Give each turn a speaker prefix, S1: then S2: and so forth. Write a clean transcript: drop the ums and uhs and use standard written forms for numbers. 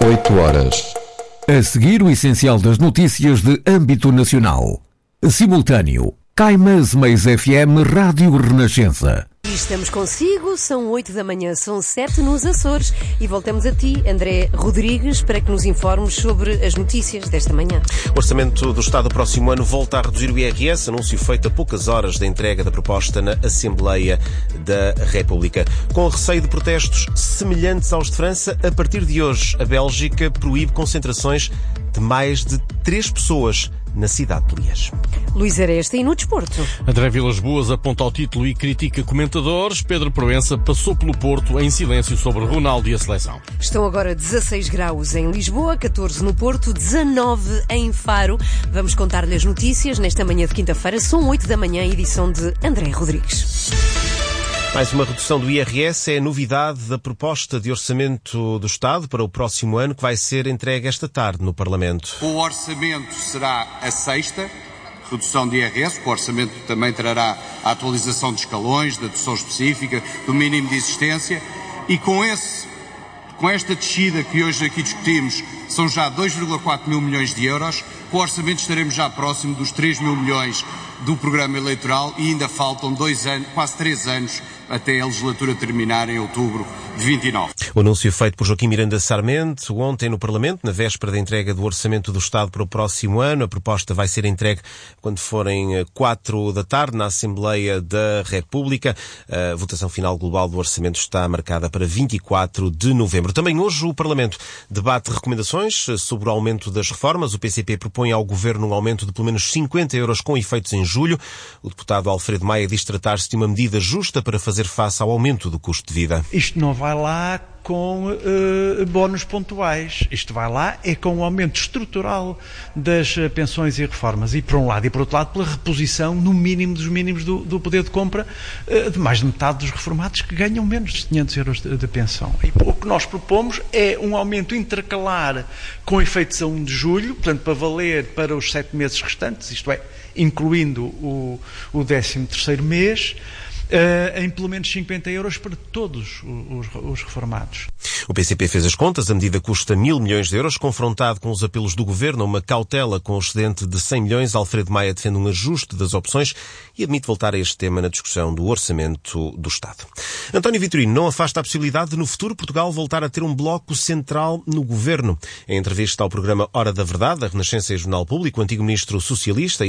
S1: 8 horas. A seguir, o essencial das notícias de âmbito nacional. Simultâneo. Caimãs Mais FM Rádio Renascença.
S2: E estamos consigo, são 8 da manhã, são 7 nos Açores e voltamos a ti, André Rodrigues, para que nos informes sobre as notícias desta manhã.
S3: O Orçamento do Estado do próximo ano volta a reduzir o IRS, anúncio feito a poucas horas da entrega da proposta na Assembleia da República. Com receio de protestos semelhantes aos de França, a partir de hoje a Bélgica proíbe concentrações de mais de 3 pessoas na cidade de Liège.
S2: Luís Aresta e no desporto.
S4: André Vilas Boas aponta ao título e critica comentadores. Pedro Proença passou pelo Porto em silêncio sobre Ronaldo e a seleção.
S2: Estão agora 16 graus em Lisboa, 14 no Porto, 19 em Faro. Vamos contar-lhe as notícias nesta manhã de quinta-feira. São 8 da manhã, edição de André Rodrigues.
S3: Mais uma redução do IRS é a novidade da proposta de orçamento do Estado para o próximo ano, que vai ser entregue esta tarde no Parlamento.
S5: O orçamento será a sexta redução de IRS. O orçamento também trará a atualização de escalões, da dedução específica, do mínimo de existência, e com esta descida que hoje aqui discutimos, são já 2,4 mil milhões de euros. Com o orçamento estaremos já próximo dos 3 mil milhões do programa eleitoral e ainda faltam 2 anos, quase 3 anos, até a legislatura terminar em outubro de 29.
S3: O anúncio feito por Joaquim Miranda Sarmento ontem no Parlamento, na véspera da entrega do Orçamento do Estado para o próximo ano. A proposta vai ser entregue quando forem 4 da tarde na Assembleia da República. A votação final global do Orçamento está marcada para 24 de novembro. Também hoje o Parlamento debate recomendações sobre o aumento das reformas. O PCP propõe ao Governo um aumento de pelo menos 50 euros com efeitos em julho. O deputado Alfredo Maia diz tratar-se de uma medida justa para fazer face ao aumento do custo de vida.
S6: Isto não vai lá com bónus pontuais. Isto vai lá é com o aumento estrutural das pensões e reformas. E por um lado e por outro lado pela reposição no mínimo dos mínimos do poder de compra de mais de metade dos reformados que ganham menos de 500 euros de pensão. E o que nós propomos é um aumento intercalar com efeitos a 1 de julho, portanto para valer para os 7 meses restantes, isto é, incluindo o 13º mês, em pelo menos 50 euros para todos os reformados.
S3: O PCP fez as contas, a medida custa 1.000 milhões de euros, confrontado com os apelos do Governo a uma cautela com o excedente de 100 milhões. Alfredo Maia defende um ajuste das opções e admite voltar a este tema na discussão do Orçamento do Estado. António Vitorino não afasta a possibilidade de, no futuro, Portugal voltar a ter um bloco central no Governo. Em entrevista ao programa Hora da Verdade, da Renascença e Jornal Público, o antigo ministro socialista